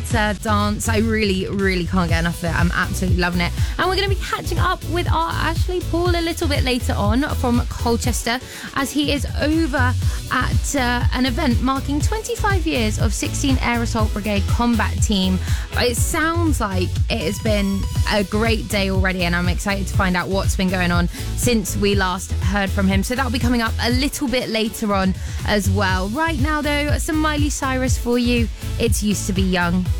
dance. I really, really can't get enough of it. I'm absolutely loving it. And we're going to be catching up with our Ashley Paul a little bit later on from Colchester, as he is over at an event marking 25 years of 16 Air Assault Brigade Combat Team. It sounds like it has been a great day already, and I'm excited to find out what's been going on since we last heard from him. So that'll be coming up a little bit later on as well. Right now, though, some Miley Cyrus for you. It's Used to Be Young.